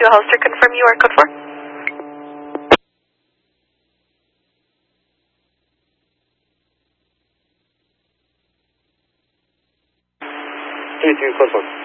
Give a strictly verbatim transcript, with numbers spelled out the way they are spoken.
the host or confirm U R code four. three two code four.